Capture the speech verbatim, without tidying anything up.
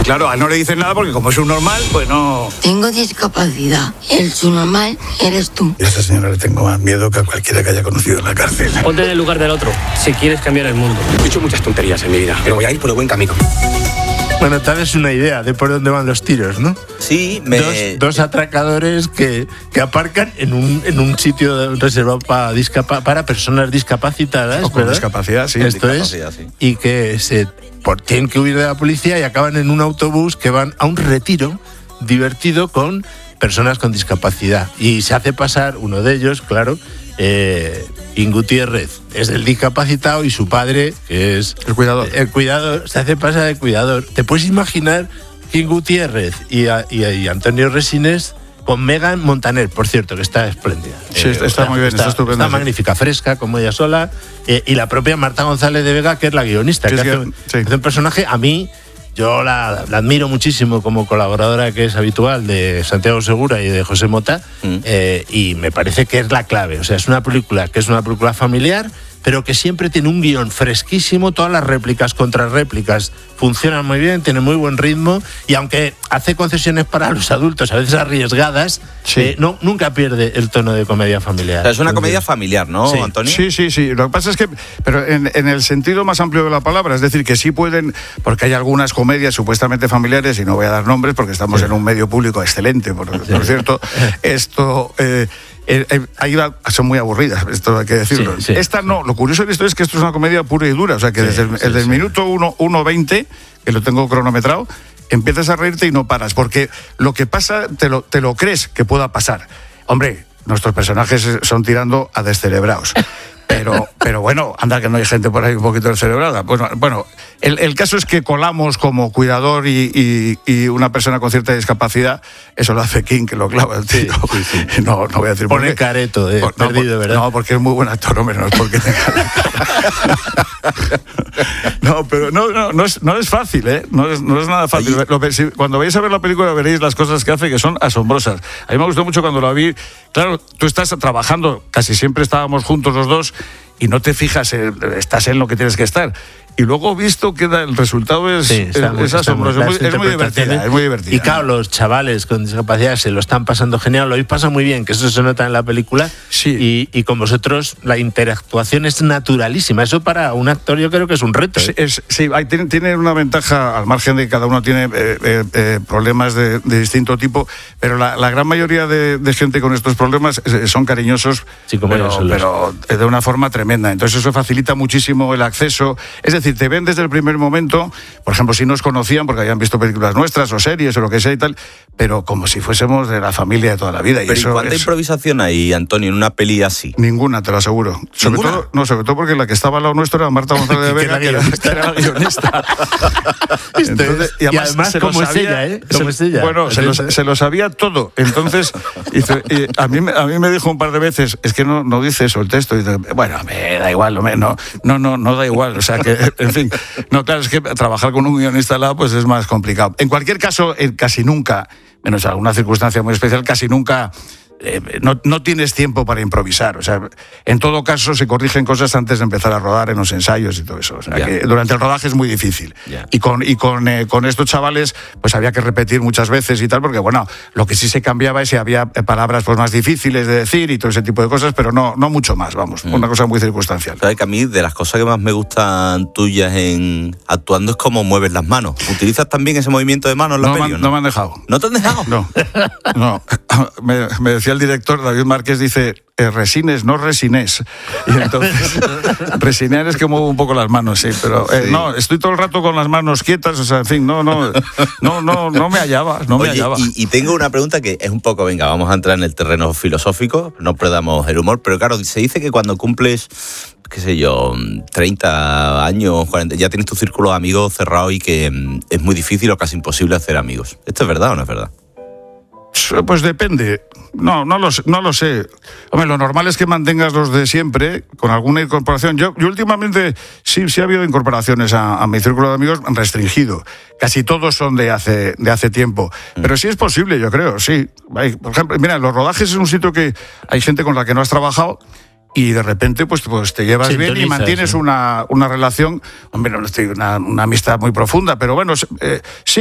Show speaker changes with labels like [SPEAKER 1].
[SPEAKER 1] claro, a él no le dicen nada porque como es un normal, pues no...
[SPEAKER 2] Tengo discapacidad. El subnormal eres tú.
[SPEAKER 1] Y a esta señora le tengo más miedo que a cualquiera que haya conocido en la cárcel.
[SPEAKER 3] Ponte en el lugar del otro, si quieres cambiar el mundo.
[SPEAKER 4] He hecho muchas tonterías en mi vida, pero voy a ir por el buen camino.
[SPEAKER 5] Bueno, tal es una idea de por dónde van los tiros, ¿no?
[SPEAKER 6] Sí, me...
[SPEAKER 5] Dos, dos atracadores que, que aparcan en un, en un sitio reservado para, discapa, para personas discapacitadas,
[SPEAKER 1] O con
[SPEAKER 5] ¿verdad?
[SPEAKER 1] discapacidad, sí.
[SPEAKER 5] Esto
[SPEAKER 6] discapacidad,
[SPEAKER 5] es,
[SPEAKER 6] sí.
[SPEAKER 5] y que se por, tienen que huir de la policía y acaban en un autobús que van a un retiro divertido con personas con discapacidad. Y se hace pasar uno de ellos, claro, eh, In Gutiérrez, es el discapacitado y su padre, que es
[SPEAKER 1] El cuidador.
[SPEAKER 5] el cuidador, se hace pasar de cuidador. ¿Te puedes imaginar King Gutiérrez y, a, y, a, y Antonio Resines con Megan Montaner, por cierto, que está espléndida?
[SPEAKER 1] Sí, está, está muy bien, está, está estupenda.
[SPEAKER 5] Está magnífica, fresca, como ella sola. Eh, y la propia Marta González de Vega, que es la guionista,
[SPEAKER 1] Sí,
[SPEAKER 5] que,
[SPEAKER 1] sí,
[SPEAKER 5] hace,
[SPEAKER 1] sí.
[SPEAKER 5] hace un personaje, a mí, yo la, la admiro muchísimo como colaboradora que es habitual de Santiago Segura y de José Mota,
[SPEAKER 6] Mm.
[SPEAKER 5] eh, y me parece que es la clave. O sea, es una película que es una película familiar, pero que siempre tiene un guión fresquísimo, todas las réplicas, contrarréplicas funcionan muy bien, tiene muy buen ritmo, y aunque hace concesiones para los adultos, a veces arriesgadas,
[SPEAKER 1] Sí.
[SPEAKER 5] eh, no, nunca pierde el tono de comedia familiar.
[SPEAKER 6] O sea, es una
[SPEAKER 5] Entonces,
[SPEAKER 6] comedia familiar, ¿no,
[SPEAKER 5] Sí.
[SPEAKER 6] Antonio?
[SPEAKER 1] Sí, sí, sí. Lo que pasa es que, pero en, en el sentido más amplio de la palabra, es decir, que sí pueden, porque hay algunas comedias supuestamente familiares, y no voy a dar nombres porque estamos
[SPEAKER 5] Sí.
[SPEAKER 1] en un medio público excelente, por, por cierto, esto... Eh, eh, eh, ahí va- son muy aburridas, esto hay que decirlo.
[SPEAKER 5] Sí, sí.
[SPEAKER 1] Esta no, lo curioso de esto es que esto es una comedia pura y dura, o sea que
[SPEAKER 5] Sí,
[SPEAKER 1] desde el,
[SPEAKER 5] sí,
[SPEAKER 1] el del
[SPEAKER 5] sí.
[SPEAKER 1] minuto uno veinte, que lo tengo cronometrado, empiezas a reírte y no paras, porque lo que pasa te lo, te lo crees que pueda pasar. Hombre, nuestros personajes son tirando a descerebrados. Pero, pero bueno, anda que no hay gente por ahí un poquito descerebrada. Bueno, bueno el, el caso es que colamos como cuidador y, y, y una persona con cierta discapacidad, eso lo hace King, que lo clava el tío.
[SPEAKER 5] Sí, sí, sí.
[SPEAKER 1] No, no voy a decir por
[SPEAKER 5] Pone
[SPEAKER 1] qué.
[SPEAKER 5] careto de
[SPEAKER 1] Por- no,
[SPEAKER 5] perdido,
[SPEAKER 1] por-
[SPEAKER 5] ¿verdad?
[SPEAKER 1] No, porque es muy buen actor, hombre, no es porque tenga la cara. No, pero no, no, no, es, no es fácil, ¿eh? No es, no es nada fácil. Lo ve- si- cuando vayáis a ver la película veréis las cosas que hace que son asombrosas. A mí me gustó mucho cuando la vi. Claro, tú estás trabajando, casi siempre estábamos juntos los dos, y no te fijas, en- estás en lo que tienes que estar. Y luego visto que da- el resultado es,
[SPEAKER 5] Sí, está
[SPEAKER 1] es,
[SPEAKER 5] muy-
[SPEAKER 1] es
[SPEAKER 5] está
[SPEAKER 1] asombroso.
[SPEAKER 5] muy-
[SPEAKER 1] Es muy,
[SPEAKER 5] las
[SPEAKER 1] es muy divertida,
[SPEAKER 5] interpretaciones.
[SPEAKER 1] es muy divertida.
[SPEAKER 5] Y claro, los chavales con discapacidad se lo están pasando genial, lo habéis pasado muy bien, que eso se nota en la película.
[SPEAKER 1] Sí.
[SPEAKER 5] Y, y con vosotros la interactuación es naturalísima. Eso para un actor yo creo que es un reto. ¿eh?
[SPEAKER 1] Sí, es- sí, hay- tiene, tiene una ventaja, al margen de que cada uno tiene eh, eh, eh, problemas de, de distinto tipo, pero la, la gran mayoría de, de gente con estos problemas eh, son cariñosos,
[SPEAKER 5] Sí, como
[SPEAKER 1] pero,
[SPEAKER 5] ellos solos.
[SPEAKER 1] pero de una forma tremenda. Entonces eso facilita muchísimo el acceso. Es decir, te ven desde el primer momento, por ejemplo, si nos conocían porque habían visto películas nuestras o series o lo que sea y tal, pero como si fuésemos de la familia de toda la vida. Y
[SPEAKER 6] Pero ¿y
[SPEAKER 1] eso
[SPEAKER 6] cuánta
[SPEAKER 1] es-
[SPEAKER 6] improvisación hay, Antonio, en una peli así?
[SPEAKER 1] Ninguna, te lo aseguro. Sobre
[SPEAKER 6] ¿Ninguna?
[SPEAKER 1] todo, no, sobre todo porque la que estaba al lado nuestro era Marta González de
[SPEAKER 5] Que era
[SPEAKER 1] Vega, que era,
[SPEAKER 5] guionista.
[SPEAKER 1] que era la guionista.
[SPEAKER 5] Entonces, y además,
[SPEAKER 1] se lo
[SPEAKER 5] ¿cómo es
[SPEAKER 1] sabía-
[SPEAKER 5] ella, eh? ¿Cómo
[SPEAKER 1] se-
[SPEAKER 5] es ella?
[SPEAKER 1] Bueno, se lo,
[SPEAKER 5] Entonces-
[SPEAKER 1] se lo sabía todo. Entonces, dice, y a, mí, me- a mí me dijo un par de veces, es que no, no dice eso el texto. Y dice, bueno, me da igual, hombre, no, no, no, no da igual. O sea, que, en fin, no, claro, es que trabajar con un guionista al lado pues es más complicado. En cualquier caso, eh, casi nunca, menos alguna circunstancia muy especial, casi nunca... eh, no, no tienes tiempo para improvisar. O sea, en todo caso se corrigen cosas antes de empezar a rodar en los ensayos y todo eso. O sea,
[SPEAKER 6] Ya.
[SPEAKER 1] que durante el rodaje es muy difícil.
[SPEAKER 6] Ya.
[SPEAKER 1] Y con, y con, eh, con estos chavales, pues había que repetir muchas veces y tal, porque bueno, lo que sí se cambiaba es si había eh, palabras pues más difíciles de decir y todo ese tipo de cosas, pero no, no mucho más, vamos. Una cosa muy circunstancial.
[SPEAKER 6] Sabes que a mí de las cosas que más me gustan tuyas en actuando es cómo mueves las manos. ¿Utilizas también ese movimiento de manos en la
[SPEAKER 1] No, me
[SPEAKER 6] peli
[SPEAKER 1] han-
[SPEAKER 6] o
[SPEAKER 1] no me han dejado.
[SPEAKER 6] ¿No te han dejado?
[SPEAKER 1] No, no. Me, me decía el director, David Márquez, dice, eh, resines, no resines. Y entonces, resinear es que muevo un poco las manos, sí, pero eh,
[SPEAKER 6] Sí.
[SPEAKER 1] no, estoy todo el rato con las manos quietas, o sea, en fin, no, no, no, no, no me hallaba, no me
[SPEAKER 6] Oye,
[SPEAKER 1] hallaba.
[SPEAKER 6] y, y tengo una pregunta que es un poco, venga, vamos a entrar en el terreno filosófico, no perdamos el humor, pero claro, se dice que cuando cumples, qué sé yo, treinta años, cuarenta, ya tienes tu círculo de amigos cerrado y que mm, es muy difícil o casi imposible hacer amigos. ¿Esto es verdad o no es verdad?
[SPEAKER 1] Pues depende. No, no lo, sé- no lo sé. Hombre, lo normal es que mantengas los de siempre, con alguna incorporación. Yo, yo últimamente sí, sí ha habido incorporaciones a, a mi círculo de amigos restringido. Casi todos son de hace, de hace tiempo. Pero sí es posible, yo creo, sí. Hay- por ejemplo, mira, los rodajes es un sitio que hay gente con la que no has trabajado y de repente pues, pues te llevas bien y
[SPEAKER 5] Sintonizas,
[SPEAKER 1] mantienes
[SPEAKER 5] ¿eh?
[SPEAKER 1] una, una relación, hombre, no estoy una, una amistad muy profunda, pero bueno, eh, sí.